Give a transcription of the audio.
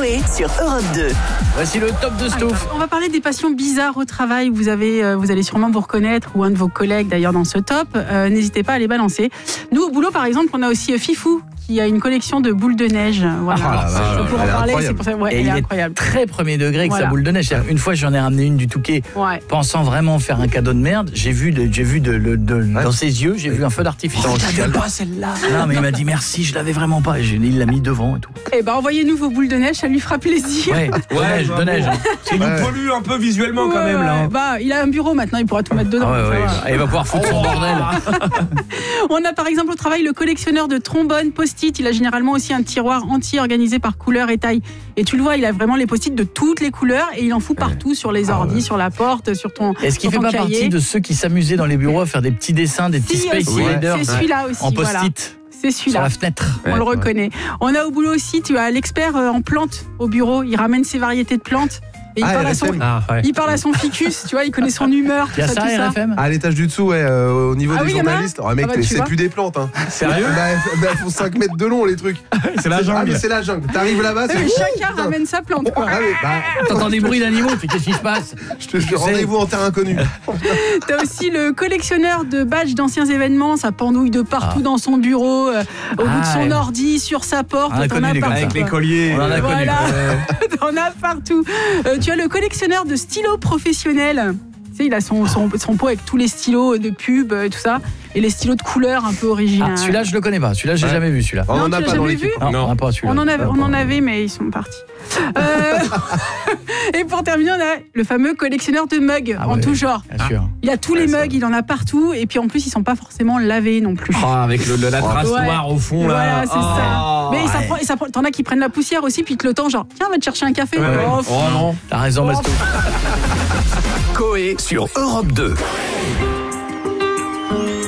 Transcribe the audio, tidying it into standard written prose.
Coé sur Europe 2. Voici le top de Stouff. On va parler des passions bizarres au travail. Vous allez sûrement vous reconnaître, ou un de vos collègues d'ailleurs dans ce top. N'hésitez pas à les balancer. Nous, au boulot, par exemple, on a aussi Fifou, qui a une collection de boules de neige. Voilà. Je peux en parler, c'est pour ça. Ouais, et elle est il incroyable. est très premier degré avec Voilà. sa boule de neige. Une fois, j'en ai ramené une du Touquet, pensant vraiment faire un cadeau de merde. J'ai vu dans ses yeux, j'ai vu un feu d'artifice. Je l'avais pas celle-là. Non, mais il m'a dit merci, je l'avais vraiment pas. Et il l'a mis devant et tout. Eh ben, envoyez-nous vos boules de neige, ça lui fera plaisir. Ouais, de neige. Il nous pollue un peu visuellement quand même là. Bah, il a un bureau maintenant, il pourra tout mettre dedans. Il va pouvoir foutre son bordel. On a par exemple au travail le collectionneur de trombones post-it. Il a généralement aussi un tiroir entier organisé par couleur et taille. Et tu le vois, il a vraiment les post-it de toutes les couleurs et il en fout partout sur les ordis, sur la porte, sur ton cahier. Est-ce qu'il fait pas partie de ceux qui s'amusaient dans les bureaux à faire des petits dessins, des petits Space Invaders c'est celui-là aussi, en post-it voilà. C'est celui-là. Sur la fenêtre. On le reconnaît. On a au boulot aussi, tu as l'expert en plantes au bureau. Il ramène ses variétés de plantes. Et il parle à son ficus, tu vois, il connaît son humeur. Il y a ça, RFM. À l'étage du dessous, au niveau des journalistes. Oh, mec, c'est plus des plantes. Hein. Sérieux? Ils font 5 mètres de long, les trucs. C'est la jungle. Ah, mais c'est la jungle. T'arrives là-bas, c'est. Chacun ramène sa plante, quoi. T'entends des bruits d'animaux, puis qu'est-ce qui se passe? Je te jure, rendez-vous en terre inconnue. T'as aussi le collectionneur de badges d'anciens événements, ça pendouille de partout dans son bureau, au bout de son ordi, sur sa porte. T'en as partout. Avec les colliers. On en a connu. T'en as partout. Tu as le collectionneur de stylos professionnels. Tu sais, il a son pot avec tous les stylos de pub et tout ça, et les stylos de couleur un peu originaux. Celui-là, je le connais pas. Celui-là, j'ai jamais vu celui-là. On en a pas dans l'équipe. Non, on n'a pas celui-là. On en avait, mais ils sont partis. Et pour terminer, on a le fameux collectionneur de mugs en tout genre. Bien sûr. Il a tous les mugs, il en a partout, et puis en plus, ils sont pas forcément lavés non plus. Avec la trace noire au fond là. Voilà, c'est ça. Mais t'en as qui prennent la poussière aussi, puis le temps, genre, tiens, va te chercher un café. Oh non. T'as raison, Basto. Coé sur Europe 2.